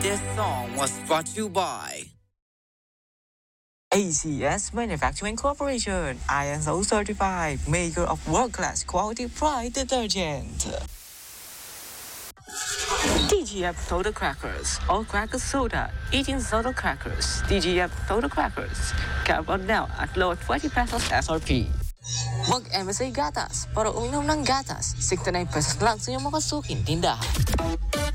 This song was brought to you by ACS Manufacturing Corporation, ISO certified, maker of world-class quality Pride detergent. DGF Soda Crackers, all crackers soda, eating soda crackers. DGF Soda Crackers, available now at low 20 pesos SRP. Mag-MSA Gatas para uminom ng gatas, 69 pesos lang sa iyong makasuking tindahan.